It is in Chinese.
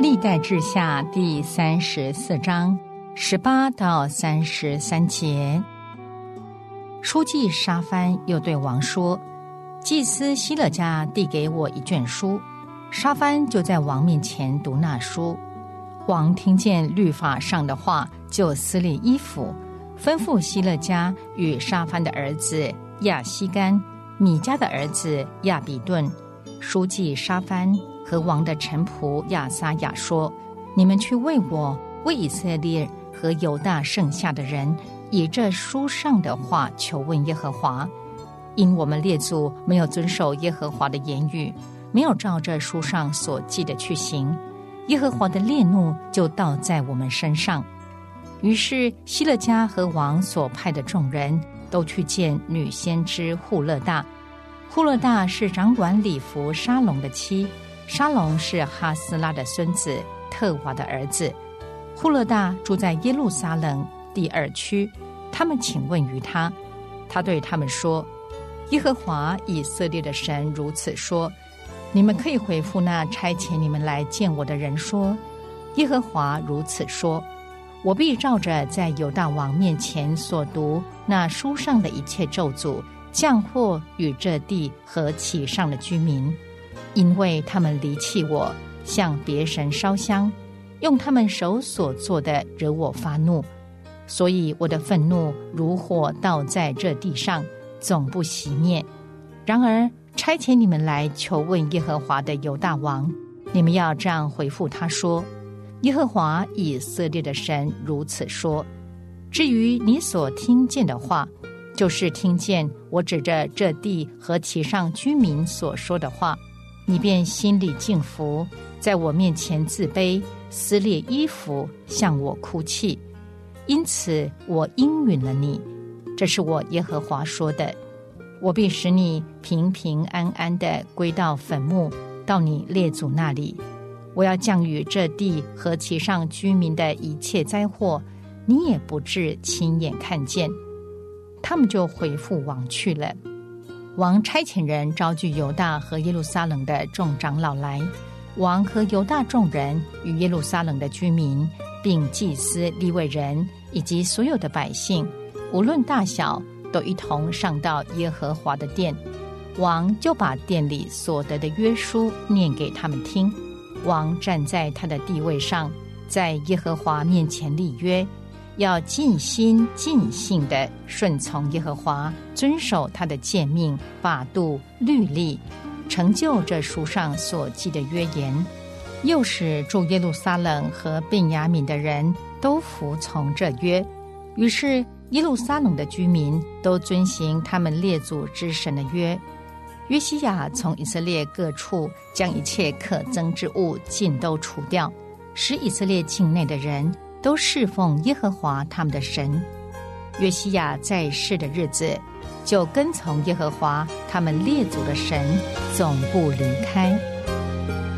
历代志下第34章18到33节。书记沙番又对王说，祭司希勒家递给我一卷书，沙番就在王面前读那书。王听见律法上的话，就撕裂衣服，吩咐希勒家与沙番的儿子亚希干、米迦的儿子亚比顿、书记沙番和王的臣仆亚撒雅说，你们去为我、为以色列和犹大剩下的人，以这书上的话求问耶和华，因我们列祖没有遵守耶和华的言语，没有照这书上所记的去行，耶和华的烈怒就倒在我们身上。于是希勒家和王所派的众人都去见女先知户勒大。户勒大是掌管礼服沙龙的妻，沙龙是哈斯拉的孙子特瓦的儿子。户勒大住在耶路撒冷第2区，他们请问于他，他对他们说，耶和华以色列的神如此说，你们可以回复那差遣你们来见我的人说，耶和华如此说，我必照着在犹大王面前所读那书上的一切咒诅，降祸与这地和其上的居民，因为他们离弃我，向别神烧香，用他们手所做的惹我发怒，所以我的愤怒如火倒在这地上，总不熄灭。然而差遣你们来求问耶和华的犹大王，你们要这样回复他说，耶和华以色列的神如此说，至于你所听见的话，就是听见我指着这地和其上居民所说的话，你便心里敬服，在我面前自卑，撕裂衣服，向我哭泣，因此我应允了你，这是我耶和华说的，我必使你平平安安地归到坟墓，到你列祖那里，我要降雨这地和其上居民的一切灾祸，你也不致亲眼看见。他们就回复王去了。王差遣人招聚犹大和耶路撒冷的众长老来，王和犹大众人与耶路撒冷的居民，并祭司利未人以及所有的百姓，无论大小，都一同上到耶和华的殿。王就把殿里所得的约书念给他们听。王站在他的地位上，在耶和华面前立约，要尽心尽性地顺从耶和华，遵守他的诫命、法度、律例，成就这书上所记的约言，又使住耶路撒冷和便雅悯的人都服从这约。于是耶路撒冷的居民都遵行他们列祖之神的约。约西亚从以色列各处将一切可憎之物尽都除掉，使以色列境内的人都侍奉耶和华他们的神。约西亚在世的日子，就跟从耶和华他们列祖的神，总不离开。